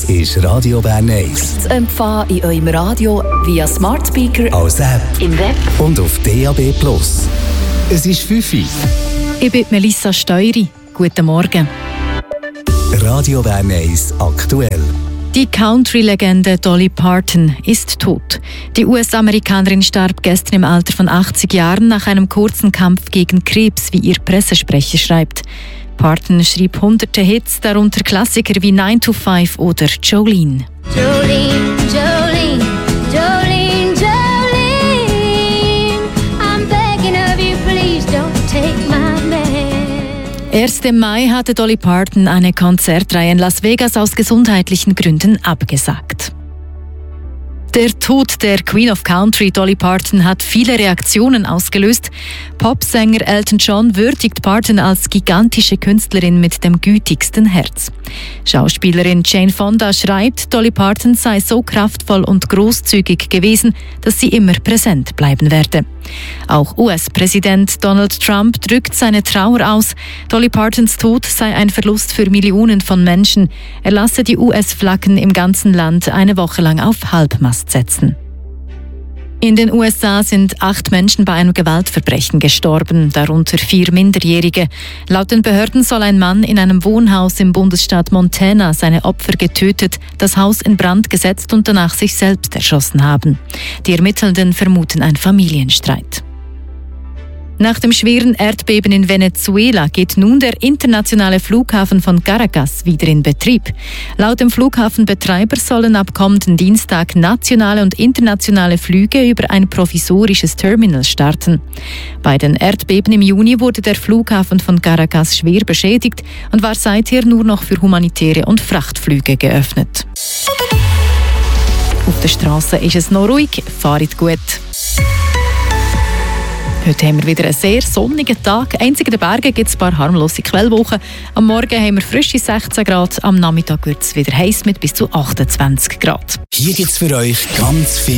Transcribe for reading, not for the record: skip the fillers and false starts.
ist Radio Bern 1. Zu empfangen in eurem Radio via Smart Speaker, als App im Web und auf DAB+. Es ist 5 Uhr. Ich bin Melissa Steury. Guten Morgen. Radio Bern 1 aktuell. Die Country-Legende Dolly Parton ist tot. Die US-Amerikanerin starb gestern im Alter von 80 Jahren nach einem kurzen Kampf gegen Krebs, wie ihr Pressesprecher schreibt. Parton schrieb hunderte Hits, darunter Klassiker wie 9 to 5 oder Jolene. Jolene, Jolene, Jolene, Jolene, I'm begging of you, please don't take my man. Erst im Mai hatte Dolly Parton eine Konzertreihe in Las Vegas aus gesundheitlichen Gründen abgesagt. Der Tod der Queen of Country, Dolly Parton, hat viele Reaktionen ausgelöst. Popsänger Elton John würdigt Parton als gigantische Künstlerin mit dem gütigsten Herz. Schauspielerin Jane Fonda schreibt, Dolly Parton sei so kraftvoll und großzügig gewesen, dass sie immer präsent bleiben werde. Auch US-Präsident Donald Trump drückt seine Trauer aus. Dolly Partons Tod sei ein Verlust für Millionen von Menschen. Er lasse die US-Flaggen im ganzen Land eine Woche lang auf Halbmast setzen. In den USA sind 8 Menschen bei einem Gewaltverbrechen gestorben, darunter 4 Minderjährige. Laut den Behörden soll ein Mann in einem Wohnhaus im Bundesstaat Montana seine Opfer getötet, das Haus in Brand gesetzt und danach sich selbst erschossen haben. Die Ermittelnden vermuten einen Familienstreit. Nach dem schweren Erdbeben in Venezuela geht nun der internationale Flughafen von Caracas wieder in Betrieb. Laut dem Flughafenbetreiber sollen ab kommenden Dienstag nationale und internationale Flüge über ein provisorisches Terminal starten. Bei den Erdbeben im Juni wurde der Flughafen von Caracas schwer beschädigt und war seither nur noch für humanitäre und Frachtflüge geöffnet. Auf der Straße ist es noch ruhig, fahrt gut. Heute haben wir wieder einen sehr sonnigen Tag. Einzig in den Bergen gibt es ein paar harmlose Quellwochen. Am Morgen haben wir frische 16 Grad, am Nachmittag wird es wieder heiß mit bis zu 28 Grad. Hier gibt es für euch ganz viel